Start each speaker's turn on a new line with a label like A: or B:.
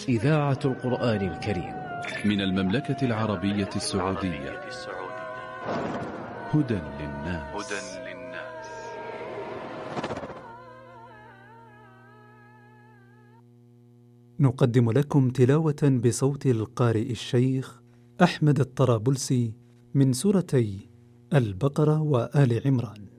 A: إذاعة القرآن الكريم
B: من المملكة العربية السعودية. هدى للناس.
C: نقدم لكم تلاوة بصوت القارئ الشيخ أحمد الطرابلسي من سورتي البقرة وآل عمران.